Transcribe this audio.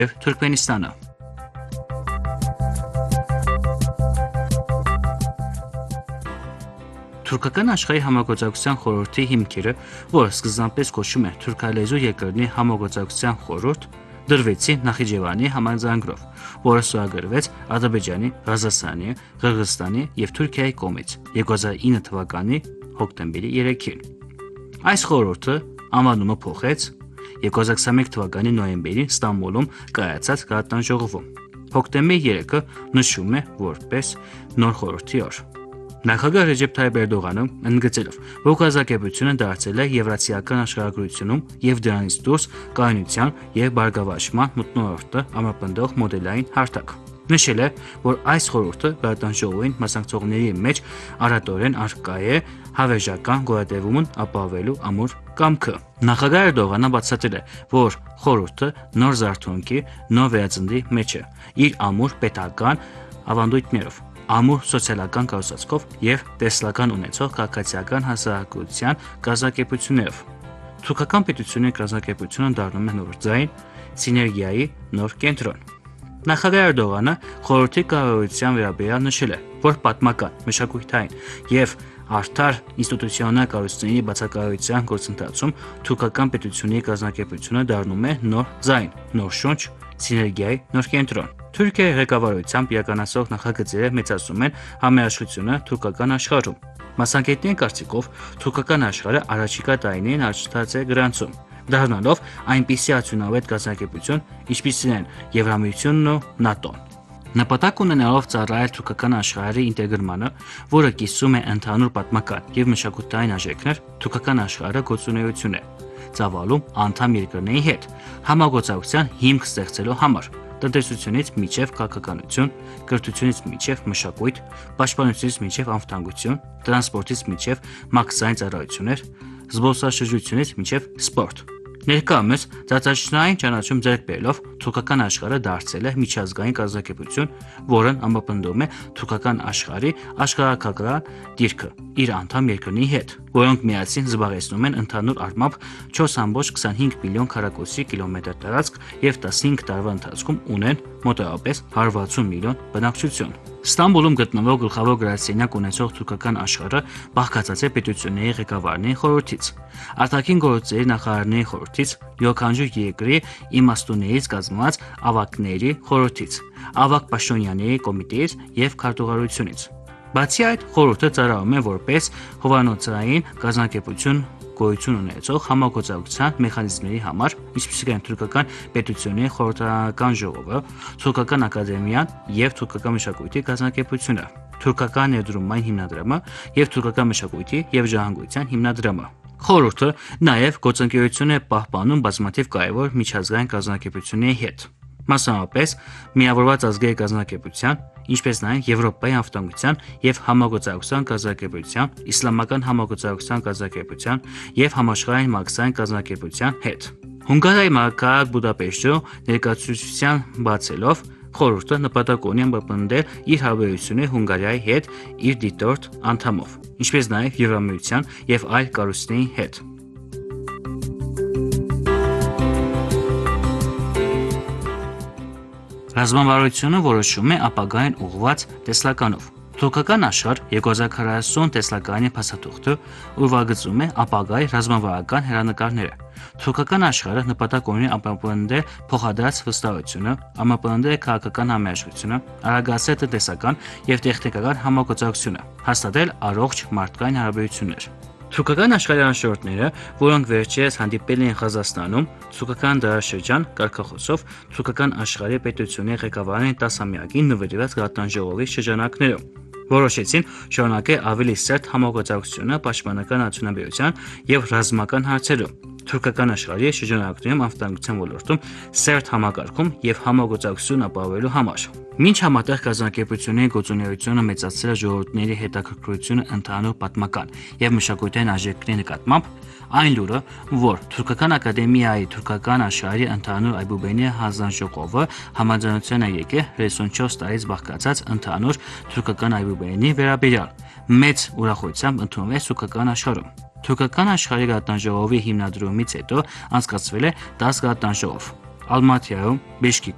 և Թուրքմենստանը։ Թուրքական աշխարհի համագործակցության խորհրդի հիմքերը, որը սկզբնապես կոչվում է թուրքալեզու երկրների համագործակցության խորհուրդ, դրվեցին Նախիջևանի համաձայնագրով, որը ստորագրվեց Ադրբեջանի, Ղազախստանի, Қырғызստանի և Թուրքիայի կողմից 2009 թվականի հոկտեմբերի 3-ին։ Այս խորհուրդը անվանումը փոխեց 2021 թվականի նոյեմբերին Ստամբուլում կայացած գաղթանաժողովում։ Հոկտեմբերի 3-ը նշվում է որպես նոր խորհրդի օր։ Նախագահ Ռեջեփ Թայիփ Էրդողանը ընդգծելով, որ կազմակերպությունը դարձել է եվրասիական աշխարհագրությունում և դրանից դուրս կայունության և բարգավաճման մթնոլորտը ամրապնդող մոդելային հարթակ։ Նշել է, որ այս խորհուրդը գաղթանաժողովին մասնակցողների մեջ առատորեն առկա է հավերժական գոյատևումն ապահովելու ամուր կամքը։ Նախագահ Էրդողանը բացատրել է, որ խորհուրդը նոր զարթոնքի, նոր վերածննդի մեջ է, իր ամուր պետական ավանդույթներով, ամուր սոցիալական կառուցվածքով և տեսլական ունեցող քաղաքացիական հասարակության կազմակերպություններով։ Թուրքական պետությունների կազմակերպությունը դառնում է նոր ձայն, սիներգիայի նոր կենտրոն։ Նախագահ Էրդողանը խորհրդի կառավարության վերաբերյալ նշել է, որ պատմական, մշակութային և արդար ինստիտուցիոնալ կառույցների բացակայության գործընթացում թուրքական պետությունների կազմակերպությունը դառնում է նոր ձայն, նոր շունչ, սիներգիայի նոր կենտրոն։ Թուրքիայի ղեկավարությամբ իրականացվող նախագծերը մեծացնում են համերաշխությունը թուրքական աշխարհում։ Մասնագետների կարծիքով թուրքական աշխարհը առաջիկա տարիներին առաջընթաց է գրանցում, դառնալով այնպիսի արդյունավետ կազմակերպություն, ինչպիսին են Եվրամիությունն ու ՆԱՏՕ-ն։ Նպատակ ունենալով ծառայել թուրքական աշխարհի ինտեգրմանը, որը կիսում է ընդհանուր պատմական և մշակութային արժեքներ, թուրքական աշխարհը գործունեություն է ծավալում անդամ երկրների հետ համագործակցության հիմք ստեղծելու համար, տնտեսությունից մինչև քաղաքականություն, կրթությունից մինչև մշակույթ, պաշտպանությունից մինչև անվտանգություն, տրանսպորտից մինչև մաքսային ծառայություններ, զբոսաշրջությունից մինչև սպորտ։ Ներկայումս ծածաշնային ճանաչում ձեռք բերելով թուրքական աշխարհը դարձել է միջազգային կազմակերպություն, որն ամրապնդում է թուրքական աշխարհի աշխարհագրական դիրքը իր անդամ երկրների հետ, որոնք միասին զբաղեցնում են ընդհանուր առմամբ 4.25 միլիոն քառակուսի կիլոմետր տարածք և 15 տարվա ընթացքում ունեն մոտավորապես 160 միլիոն բնակչություն։ Ստամբուլում գտնվող գլխավոր գրասենյակ ունեցող թուրքական աշխարհը բաղկացած է պետությունների ղեկավարների խորհրդից, արտաքին գործերի նախարարների խորհրդից, յուրաքանչյուր երկրի իմաստուններից կազմված ավագների խորհրդից, ավագ պաշտոնյաների կոմիտեից և քարտուղարությունից։ Բացի այդ, խորհուրդը ծառայում է որպես հովանոցային կազմակերպություն գոյություն ունեցող համագործակցության մեխանիզմների համար, ինչպիսիք են թուրքական պետությունների խորհրդարանական ժողովը, թուրքական ակադեմիան և թուրքական մշակույթի կազմակերպությունը, թուրքական ներդրումային հիմնադրամը և թուրքական մշակույթի և ժառանգության հիմնադրամը։ Խորհուրդը նաև գործընկերություն է պահպանում բազմաթիվ կարևոր միջազգային կազմակերպությունների հետ, մասնավորապես Միավորված ազգերի կազմակերպության, ինչպես նաև Եվրոպայի անվտանգության և համագործակցության կազմակերպության, Իսլամական համագործակցության կազմակերպության և Համաշխարհային մաքսային կազմակերպության հետ։ Հունգարիայի մայրաքաղաք Բուդապեշտում ներկայացուցչության բացելով խորհուրդը նպատակ ունի ամրապնդել իր հարաբերությունները Հունգարիայի հետ իր դիտորդ անդամով, ինչպես նաև Եվրամիության և այլ կառույցների հետ։ Ռազմավարությունը որոշում է ապագային ուղղված տեսլականով։ Թուրքական աշխարհ 2040 տեսլականի փաստաթուղթը ուրվագծում է ապագայի ռազմավարական հեռանկարները։ Թուրքական աշխարհը նպատակ ունի ամրապնդել փոխադրած վստահությունը, ամրապնդել քաղաքական համերաշխությունը, արագացնել տնտեսական և տեխնիկական համագործակցությունը, հաստատել առողջ մարդկային հարաբերություններ։ Թուրքական աշխարհի անշրուտները, որոնք վերջերս հանդիպել էին Ղազախստանում, թուրքական դարաշրջան կարգախոսով թուրքական աշխարհի պետությունների ղեկավարների 10-ամյակին նվիրված գաղթանաժողովի շրջանակներում, որոշեցին շարունակել ավելի սերտ համագործակցությունը պաշտպանական արդյունաբերության և ռազմական հարցերում, թուրքական աշխարհի շրջանակներում անվտանգության ոլորտում սերտ համակարգում և համագործակցություն ապահովելու համար։ Մինչ համատեղ կազմակերպությունների գործունեությունը մեծացրել է ժողովուրդների հետաքրքրությունը ընդհանուր պատմական և մշակութային արժեքների նկատմամբ, այն լուրը, որ Թուրքական ակադեմիայի թուրքական աշխարհի ընդհանուր այբուբենի հանձնաժողովը համաձայնության է եկել 34 տարից բաղկացած ընդհանուր թուրքական այբուբենի վերաբերյալ, մեծ ուրախությամբ ընդունվեց թուրքական աշխարհում։ Թուրքական աշխարհի գաղթանաժողովի հիմնադրումից հետո անցկացվել է 10 գաղթանաժողով Ալմատիայում, Բիշկեկում,